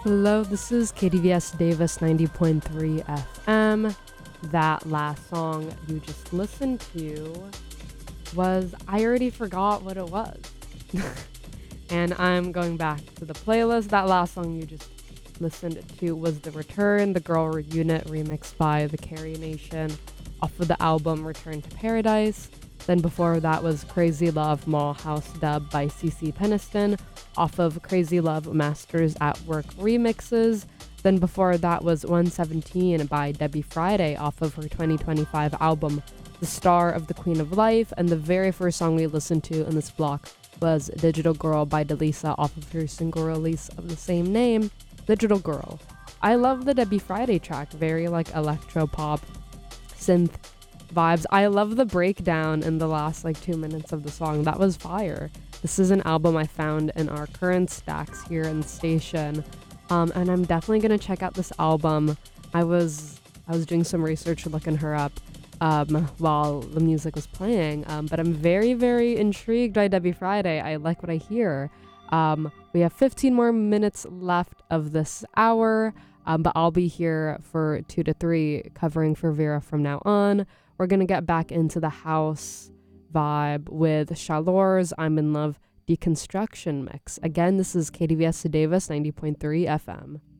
Hello, this is KDVS Davis 90.3 FM. That last song you just listened to I already forgot what it was. And I'm going back to the playlist. That last song you just listened to was The Return, the Girl Unit remixed by the Carrie Nation off of the album Return to Paradise. Then before that was Crazy Love Mall House Dub by CC Peniston off of Crazy Love Masters at Work remixes. Then before that was 117 by Debbie Friday off of her 2025 album The Star of the Queen of Life. And the very first song we listened to in this block was Digital Girl by Delisa off of her single release of the same name, Digital Girl. I love the Debbie Friday track, very like electro pop synth vibes. I love the breakdown in the last 2 minutes of the song. That was fire. This is an album I found in our current stacks here in the station, and I'm definitely gonna check out this album. I was doing some research looking her up while the music was playing, but I'm very, very intrigued by Debbie Friday. I like what I hear. We have 15 more minutes left of this hour, but I'll be here for 2 to 3 covering for Vera from now on. We're going to get back into the house vibe with Shalor's I'm in Love Deconstruction mix. Again, this is KDVS Davis 90.3 FM.